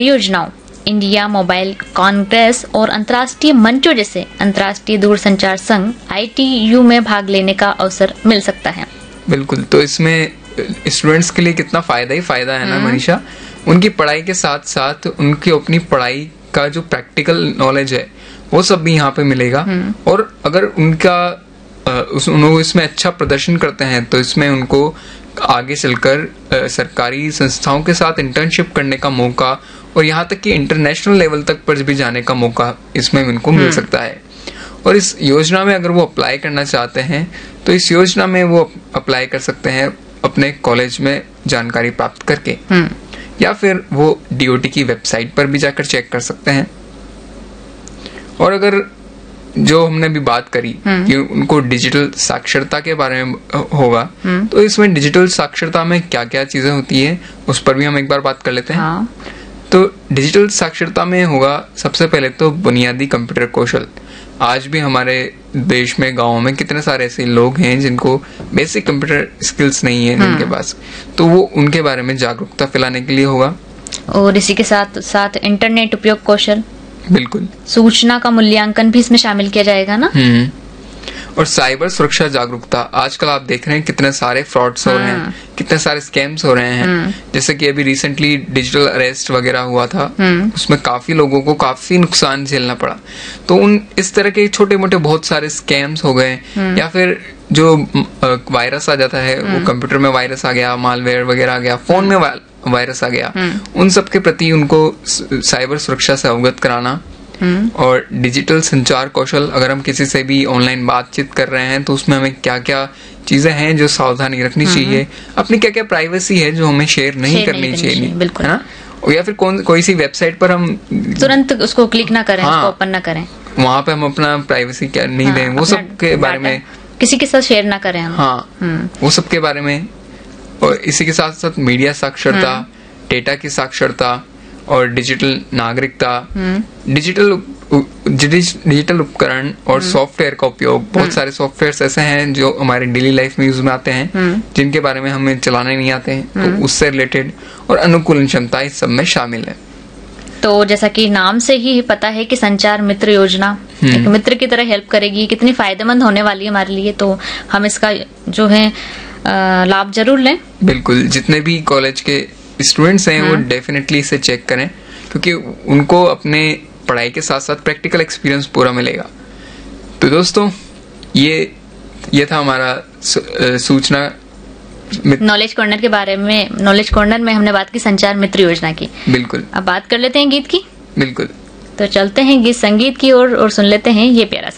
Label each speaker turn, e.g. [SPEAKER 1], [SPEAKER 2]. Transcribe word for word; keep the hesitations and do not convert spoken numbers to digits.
[SPEAKER 1] योजनाओं, India mobile Congress और अंतर्राष्ट्रीय मंचों जैसे अंतर्राष्ट्रीय दूरसंचार संघ आई टी यू में भाग लेने का अवसर मिल सकता है।
[SPEAKER 2] बिल्कुल, तो इसमें स्टूडेंट्स के लिए कितना फायदा ही फायदा है ना मनीषा। उनकी पढ़ाई के साथ साथ उनकी अपनी पढ़ाई का जो प्रैक्टिकल नॉलेज है वो सब भी यहाँ पे मिलेगा। और अगर उनका उस उनको इसमें अच्छा प्रदर्शन करते हैं तो इसमें उनको आगे चलकर सरकारी संस्थाओं के साथ इंटर्नशिप करने का मौका और यहाँ तक कि इंटरनेशनल लेवल तक पर भी जाने का मौका इसमें उनको मिल सकता है। और इस योजना में अगर वो अप्लाई करना चाहते हैं तो इस योजना में वो अप्लाई कर सकते हैं अपने कॉलेज में जानकारी प्राप्त करके, या फिर वो डी ओ टी की वेबसाइट पर भी जाकर चेक कर सकते हैं। और अगर जो हमने भी बात करी कि उनको डिजिटल साक्षरता के बारे में होगा, तो इसमें डिजिटल साक्षरता में क्या क्या चीजें होती है उस पर भी हम एक बार बात कर लेते हैं। हाँ। तो डिजिटल साक्षरता में होगा सबसे पहले तो बुनियादी कंप्यूटर कौशल। आज भी हमारे देश में गाँव में कितने सारे ऐसे लोग हैं जिनको बेसिक कंप्यूटर स्किल्स नहीं है जिनके पास, तो वो उनके बारे में जागरूकता फैलाने के लिए होगा। और
[SPEAKER 1] इसी के साथ साथ इंटरनेट उपयोग कौशल,
[SPEAKER 2] बिल्कुल,
[SPEAKER 1] सूचना का मूल्यांकन भी इसमें शामिल किया जाएगा ना।
[SPEAKER 2] हम्म और साइबर सुरक्षा जागरूकता। आजकल आप देख रहे हैं कितने सारे फ्रॉड्स हो रहे हैं, कितने सारे स्कैम्स हो रहे हैं। जैसे कि अभी रिसेंटली डिजिटल अरेस्ट वगैरह हुआ था, उसमें काफी लोगों को काफी नुकसान झेलना पड़ा। तो उन इस तरह के छोटे मोटे बहुत सारे स्कैम्स हो गए, या फिर जो वायरस आ जाता है, वो कंप्यूटर में वायरस आ गया, मालवेयर वगैरह आ गया, फोन में वायरस आ गया, उन सब के प्रति उनको साइबर सुरक्षा से अवगत कराना। और डिजिटल संचार कौशल, अगर हम किसी से भी ऑनलाइन बातचीत कर रहे हैं तो उसमें हमें क्या क्या चीजें हैं जो सावधानी रखनी चाहिए, अपनी क्या क्या प्राइवेसी है जो हमें शेयर नहीं शेयर करनी नहीं चाहिए, बिल्कुल, है ना। या फिर कौन कोई सी वेबसाइट पर हम
[SPEAKER 1] तुरंत उसको क्लिक ना करें, हाँ, ओपन ना करें,
[SPEAKER 2] वहाँ पे हम अपना प्राइवेसी क्या नहीं हाँ, दें, वो सब के बारे में
[SPEAKER 1] किसी के साथ शेयर ना करें हम।
[SPEAKER 2] हाँ, वो सब के बारे में। और इसी के साथ साथ मीडिया साक्षरता, डेटा की साक्षरता और डिजिटल नागरिकता, डिजिटल डिजिटल उपकरण और सॉफ्टवेयर का उपयोग। बहुत सारे सॉफ्टवेयर ऐसे हैं जो हमारे डेली लाइफ में यूज में आते हैं, जिनके बारे में हमें चलाने नहीं आते हैं, तो उससे रिलेटेड और अनुकूलन क्षमता इस सब में शामिल है।
[SPEAKER 1] तो जैसा कि नाम से ही पता है कि संचार मित्र योजना एक मित्र की तरह हेल्प करेगी, कितनी फायदेमंद होने वाली है हमारे लिए, तो हम इसका जो है लाभ जरूर लें।
[SPEAKER 2] बिल्कुल, जितने भी कॉलेज के स्टूडेंट्स हैं वो डेफिनेटली इसे चेक करें, क्योंकि उनको अपने पढ़ाई के साथ साथ प्रैक्टिकल एक्सपीरियंस पूरा मिलेगा। तो दोस्तों, ये ये था हमारा सूचना
[SPEAKER 1] नॉलेज कॉर्नर के बारे में। नॉलेज कॉर्नर में हमने बात की संचार मित्र योजना की।
[SPEAKER 2] बिल्कुल,
[SPEAKER 1] अब बात कर लेते हैं गीत की।
[SPEAKER 2] बिल्कुल,
[SPEAKER 1] तो चलते हैं गीत संगीत की ओर और, और सुन लेते हैं ये प्यारा